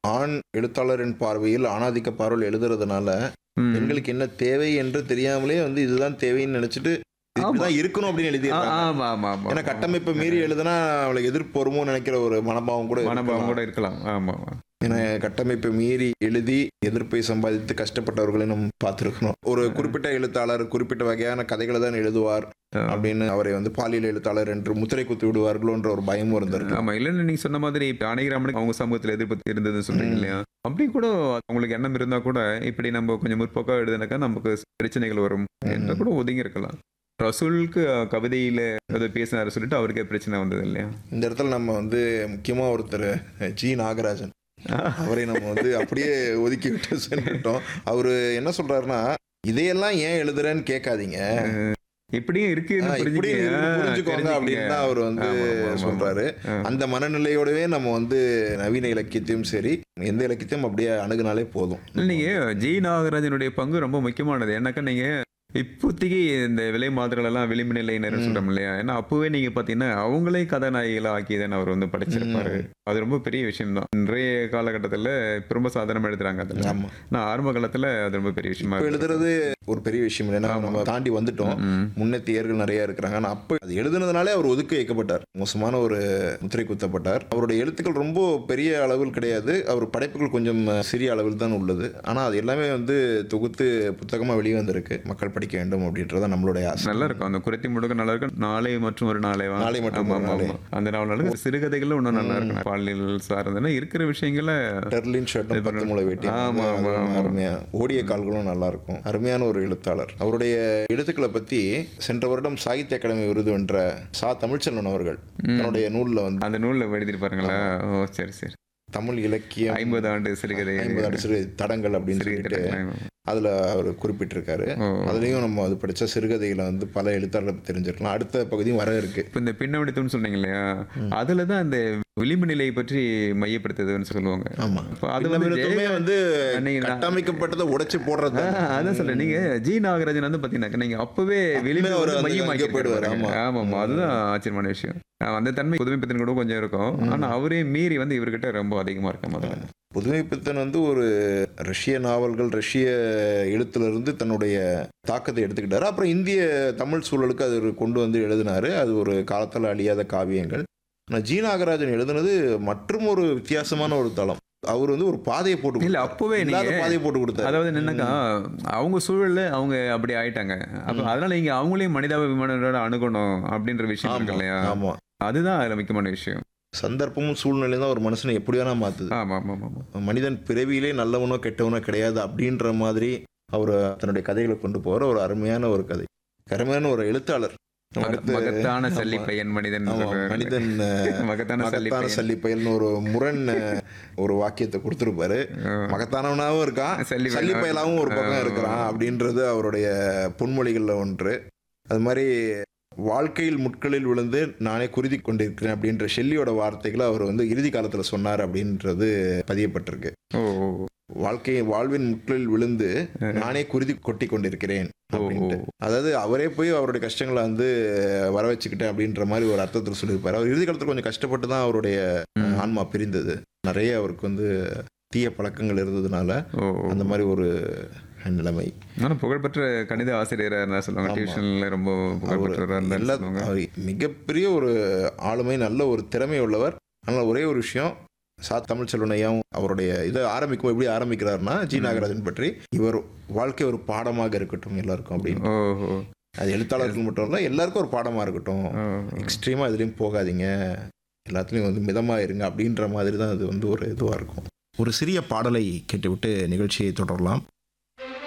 ஆண் எழுத்தாளரின் பார்வையில் ஆணாதிக்க பார்வையில் எழுதுறதுனால ம். பெண்களுக்கு என்ன தேவை என்று தெரியாமலே வந்து இதுதான் தேவைன்னு நினைச்சிட்டு ஆமா. இப்படிதான் இருக்கணும் அப்படின்னு ஆ, எழுதிடுறாங்க. ஆமா ஆமா ஆமா ஏன்னா கட்டமைப்பை மீறி எழுதுனா அவளுக்கு எதிர்ப்பு வருமோன்னு நினைக்கிற ஒரு மனபாவம் கூட மனபாவம் இருக்கலாம். கூட இருக்கலாம். ஆமா ஆமா. ஏன்னா கட்டமைப்பை மீறி எழுதி எதிர்ப்பை சம்பாதித்து கஷ்டப்பட்டவர்களை நம்ம பார்த்துருக்கணும். ஒரு குறிப்பிட்ட எழுத்தாளர் குறிப்பிட்ட வகையான கதைகளை தான் எழுதுவார் அப்படின்னு அவரை வந்து பாலியல் எழுத்தாளர் என்று முத்திரை குத்தி விடுவார்களோன்ற ஒரு பயமும் இருந்திருக்கு. ஆமா, இல்லைன்னு நீங்க சொன்ன மாதிரி இப்ப அணைகிராமனுக்கு அவங்க சமூகத்துல எதிர்ப்பு இருந்ததுன்னு சொல்றீங்க ம். இல்லையா? அப்படி கூட அவங்களுக்கு எண்ணம் இருந்தா கூட இப்படி நம்ம கொஞ்சம் முற்போக்கா எழுதுனாக்கா நமக்கு பிரச்சனைகள் வரும் என்று கூட ஒதுங்கி இருக்கலாம். ரசூலுக்கு கவிதையில ஏதோ பேசினாரு சொல்லிட்டு அவருக்கே பிரச்சனை வந்தது இல்லையா? இந்த இடத்துல நம்ம வந்து முக்கியமா ஒருத்தர் ஜி நாகராஜன் அவரை நம்ம வந்து அப்படியே ஒதுக்கி விட்டு சென்றுட்டோம். அவரு என்ன சொல்றாருன்னா, இதையெல்லாம் ஏன் எழுதுறேன்னு கேட்காதீங்க, இப்படியும் இருக்குன்னு இப்படி புரிஞ்சுக்கோங்க தெரிஞ்சுக்கங்க. அப்படின்னு தான் அவர் வந்து ஆமா, ஆமா, ஆமா. சொல்றாரு. அந்த மனநிலையோடவே நம்ம வந்து நவீன இலக்கியத்தையும் சரி எந்த இலக்கியத்தையும் அப்படியே அணுகுனாலே போதும். நீங்க ஜி நாகராஜனுடைய பங்கு ரொம்ப முக்கியமானது. ஏன்னாக்கா நீங்க இப்போதைக்கு இந்த விலை மாதிரிகள் எல்லாம் விளிம்பு நிலையினர் சொல்றோம் இல்லையா? ஏன்னா அப்பவே நீங்க பாத்தீங்கன்னா அவங்களே கதாநாயகிகளா ஆக்கிதான் அவர் வந்து படைச்சிருப்பாரு. அது ரொம்ப பெரிய விஷயம் தான். இன்றைய காலகட்டத்துல ரொம்ப சாதாரணமா எழுதுறாங்க அதுல. ஆமா, நான் ஆரம்ப காலத்துல அது ரொம்ப பெரிய விஷயமா இப்ப இருக்கு. எழுதுறது ஒரு பெரிய விஷயம் இல்லை. ஏன்னா நம்ம தாண்டி வந்துட்டோம். முன்னேத்தியர்கள் நிறைய இருக்கிறாங்க. ஆனா அப்ப அது எழுதுனதுனாலே அவர் ஒதுக்கி வைக்கப்பட்டார். மோசமான ஒரு முத்திரை குத்தப்பட்டார். அவருடைய எழுத்துக்கள் ரொம்ப பெரிய அளவில் கிடையாது. அவர் படைப்புகள் கொஞ்சம் சிறிய அளவில் தான் உள்ளது. ஆனா அது எல்லாமே வந்து தொகுத்து புத்தகமா வெளியே வந்திருக்கு. மக்கள் படிக்க வேண்டும் அப்படின்றத நம்மளுடைய ஆசை. நல்லா இருக்கும். அந்த குறைத்தி முடுக்க நல்லா இருக்கும். நாளை மற்றும் ஒரு நாளேவா? நாளை மற்றும் ஒரு ஆமா, நாளே. ஆமா. அந்த நாவல் சிறுகதைகளும் இன்னும் நல்லா இருக்கும். பாலியல் சார்ந்தன இருக்கிற விஷயங்கள டெர்லின் ஷர்ட்டும் 10 முளை வேட்டி. ஆமா, ஆமா, ஆமா. அருமையா ஓடிய கால்களும் நல்லா இருக்கும். அருமையான ஒரு எழுத்தாளர். அவருடைய எழுத்துக்களை பத்தி சென்ற வருடம் சாகித்ய அகாடமி விருது வென்ற சா தமிழ்ச்செல்வன் அவர்கள் தன்னுடைய நூல்ல வந்து அந்த நூல்ல எழுதிருப்பாருங்களா? ஓ சரி சரி. தமிழ் இலக்கியம் 50 ஆண்டு சிறுகதை 50 ஆண்டு சிறுகதை தடங்கள் அப்படின்னு சொல்லிட்டு அதுல அவர் குறிப்பிட்டிருக்காரு. அதுலயும் நம்ம அது படிச்ச சிறுகதைகளை வந்து பல எழுத்தாளர்கள் தெரிஞ்சிருக்கலாம். அடுத்த பகுதியும் வர இருக்கு. இப்ப இந்த பின்னவடித்தம்னு சொன்னீங்க இல்லையா? அதுலதான் அந்த விளிம்பு நிலையை பற்றி மையப்படுத்துதுன்னு சொல்லுவாங்க. ஆமா, இப்ப அது வந்து பின்னவடித்தமே வந்து நீங்க கட்டமைக்கப்பட்டதை உடைச்சு போடுறது. அதான் சொல்றேன். நீங்க ஜி நாகராஜன் வந்து பாத்தீங்கன்னா நீங்க அப்பவே விளிம்பு அவர் வந்து வந்து மையமாக்கி அங்கே போயிடுவாரு. போயிடுவாரு. ஆமா. ஆமா, அதுதான் ஆச்சரியமான விஷயம். அந்த தன்மை புதுமைப்பித்தன் கூட கொஞ்சம் இருக்கும். ஆனா அவரே மீறி வந்து இவர்கிட்ட ரொம்ப அதிகமா இருக்க முதல்ல. புதுமைப்பித்தன் வந்து ஒரு ரஷ்ய நாவல்கள் ரஷ்ய எழுத்துல தன்னுடைய தாக்கத்தை எடுத்துக்கிட்டாரு. அப்புறம் இந்திய தமிழ் சூழலுக்கு அது கொண்டு வந்து எழுதினாரு. அது ஒரு காலத்தில் அழியாத காவியங்கள். ஆனால் ஜி நாகராஜன் எழுதுனது மற்றும் ஒரு வித்தியாசமான ஒரு தளம். அவர் வந்து ஒரு பாதையை போட்டு இல்ல அப்பவே இல்லாத பாதையை போட்டு கொடுத்தாரு. அதாவது என்னன்னாக்கா அவங்க சூழல்ல அவங்க அப்படி ஆயிட்டாங்க. அப்ப அதனால நீங்க அவங்களையும் மனிதாபிமானத்தோட அணுகணும் அப்படின்ற விஷயம் இருக்கு இல்லையா? ஆமா, அதுதான் அதுல முக்கியமான விஷயம். சந்தர்ப்பமும் சூழ்நிலையும் தான் ஒரு மனுஷனை எப்படி வேணா மாத்துது. ஆமா ஆமா ஆமா. மனிதன் பிறவியிலே நல்லவனோ கெட்டவனோ கிடையாது அப்படின்ற மாதிரி அவர் தன்னுடைய கதைகளை கொண்டு போற ஒரு அருமையான ஒரு கதை. அருமையான ஒரு எழுத்தாளர். மகத்தான சல்லி பையன் மனிதன். மனிதன் மகத்தான சல்லிப்பயல்னு ஒரு முரண் ஒரு வாக்கியத்தை கொடுத்துருப்பாரு. மகத்தானவனாவும் இருக்கான், சல்லிப்பயலாவும் ஒரு பக்கம் இருக்கிறான் அப்படின்றது அவருடைய பொன்மொழிகள்ல ஒன்று. அது மாதிரி வாழ்க்கையில் முட்களில் விழுந்து நானே குருதி கொண்டிருக்கிறேன் அப்படின்ற ஷெல்லியோட வார்த்தைகளை அவர் வந்து இறுதி காலத்துல சொன்னார் அப்படின்றது பதியப்பட்டிருக்கு. வாழ்வின் முட்களில் விழுந்து நானே குருதி கொட்டி கொண்டிருக்கிறேன் அப்படின்ட்டு. அதாவது அவரே போய் அவருடைய கஷ்டங்களை வந்து வர வச்சுக்கிட்டேன் அப்படின்ற மாதிரி ஒரு அர்த்தத்தில் சொல்லியிருப்பாரு. அவர் இறுதி காலத்துல கொஞ்சம் கஷ்டப்பட்டு தான் அவருடைய ஆன்மா பிரிந்தது. நிறைய அவருக்கு வந்து தீய பழக்கங்கள் இருந்ததுனால அந்த மாதிரி ஒரு நிலைமை. புகழ்பெற்ற கணித ஆசிரியராக சொல்லுவாங்க. டியூஷன்ல ரொம்ப புகழ்பெற்றவர். மிகப்பெரிய ஒரு ஆளுமை, நல்ல ஒரு திறமை உள்ளவர். ஆனால் ஒரே ஒரு விஷயம், சா தமிழ்ச்செல்வன் ஐயாவும் அவருடைய இதை ஆரம்பிக்கும் எப்படி ஆரம்பிக்கிறாருன்னா ஜி நாகராஜன் பற்றி இவர் வாழ்க்கை ஒரு பாடமாக இருக்கட்டும் எல்லாருக்கும் அப்படின்னு. அது எழுத்தாளர்கள் மட்டும் இல்லை, எல்லாருக்கும் ஒரு பாடமா இருக்கட்டும். எக்ஸ்ட்ரீமா இதுலயும் போகாதீங்க, எல்லாத்துலயும் வந்து மிதமா இருங்க அப்படின்ற மாதிரி தான் அது வந்து ஒரு இதுவா இருக்கும். ஒரு சிறிய பாடலை கேட்டுவிட்டு நிகழ்ச்சியை தொடரலாம்.